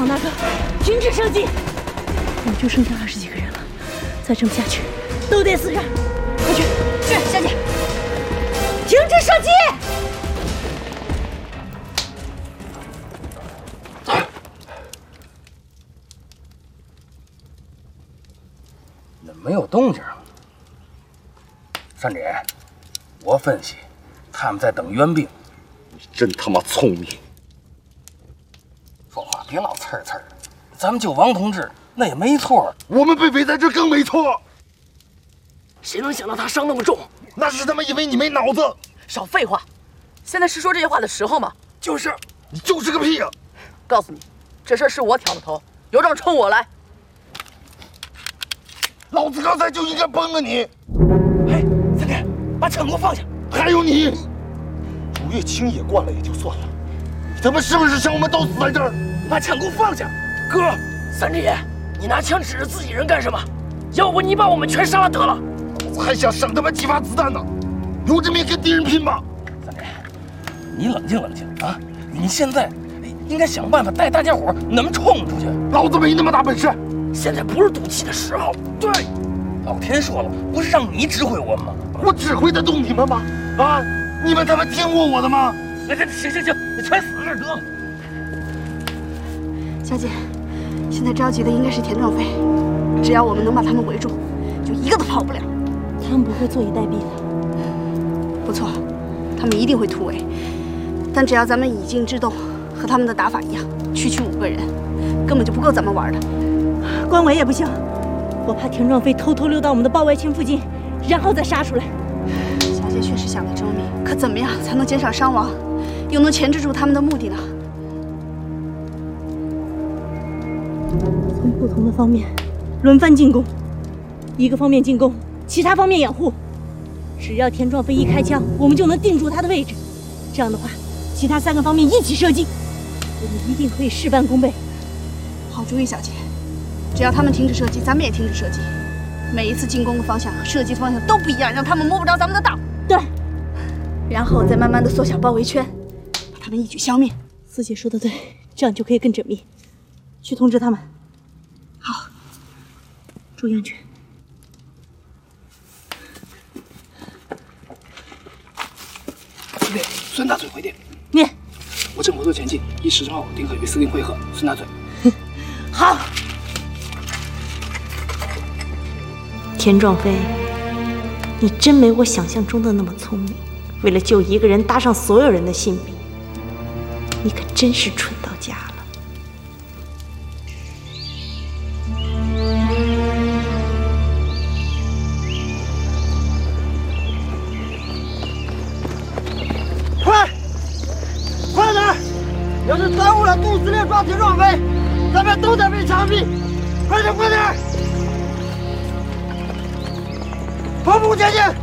长大哥，停止射击！我们就剩下20几个人了，再这么下去，都得死人！快去！是，小姐。停止射击！ 怎么没有动静啊？山姐，我分析，他们在等援兵。 你真他妈聪明！ 说话别老刺儿刺儿，咱们救王同志那也没错， 我们被围在这更没错。 谁能想到他伤那么重？ 那是他妈因为你没脑子。 少废话！现在是说这些话的时候吗？ 就是，你就是个屁呀！ 告诉你，这事儿是我挑的头，有种冲我来！ 老子刚才就应该帮了你。 哎，三弟，把枪给我放下！ 还有你，朱月清也惯了也就算了，你他妈是不是想我们都死在这儿？ 把枪给我放下！ 哥，三只眼，你拿枪指着自己人干什么？要不你把我们全杀了得了！ 我还想省他妈几发子弹呢，有这命跟敌人拼吧！ 三弟，你冷静冷静啊！你现在应该想办法带大家伙能冲出去。 老子没那么大本事。 现在不是赌气的时候。 对，老天说了，不是让你指挥我们吗？ 我指挥得动你们吗？啊！你们他妈听过我的吗？ 行，你全死这儿得了。 小姐，现在着急的应该是田壮飞，只要我们能把他们围住，就一个都跑不了。 他们不会坐以待毙的。 不错，他们一定会突围，但只要咱们以静制动，和他们的打法一样，区5个人，根本就不够咱们玩的。 关伟也不行，我怕田壮飞偷溜到我们的包围圈附近，然后再杀出来。 小姐确实想得周密，可怎么样才能减少伤亡，又能钳制住他们的目的呢？ 从不同的方面轮番进攻，一个方面进攻，其他方面掩护。只要田壮飞一开枪，我们就能定住他的位置。这样的话，其他3个方面一起射击，我们一定可以事半功倍。 好主意，小姐。只要他们停止射击，咱们也停止射击。每一次进攻的方向和射击方向都不一样，让他们摸不着咱们的道。 对， 然后再慢慢的缩小包围圈，把他们一举消灭。 四姐说的对，这样就可以更缜密。去通知他们。 好， 注意安全。 司令，孙大嘴回电。 念。 我正火速前进，1时后定可与司令会合。孙大嘴。 好。 田壮飞，你真没我想象中的那么聪明。为了救一个人，搭上所有人的性命，你可真是蠢到家了。 快点！要是耽误了杜司令抓田壮飞，咱们都得被枪毙！快点！跑步前进！